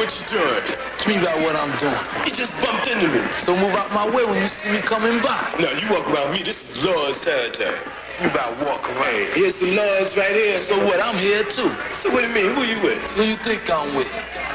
What you doing? What you mean by what I'm doing? You just bumped into me. So move out my way when you see me coming by. No, you walk around me. This is Lord's territory. You about to walk around. Hey, here's some Lords right here. So what? I'm here too. So what do you mean? Who you with? Who you think I'm with?